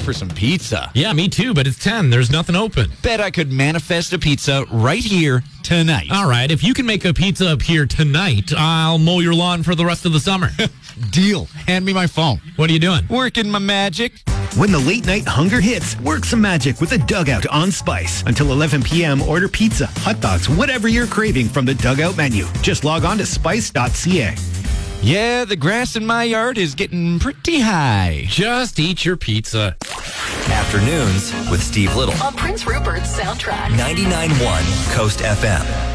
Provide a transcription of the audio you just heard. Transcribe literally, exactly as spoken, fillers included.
for some pizza. Yeah, me too, but it's ten. There's nothing open. Bet I could manifest a pizza right here tonight. All right, if you can make a pizza up here tonight, I'll mow your lawn for the rest of the summer. Deal. Hand me my phone. What are you doing? Working my magic. When the late night hunger hits, work some magic with a Dugout on Spice. Until eleven p.m., order pizza, hot dogs, whatever you're craving from the Dugout menu. Just log on to spice dot c a. Yeah, the grass in my yard is getting pretty high. Just eat your pizza. Afternoons with Steve Little On Prince Rupert's soundtrack. ninety-nine point one Coast F M.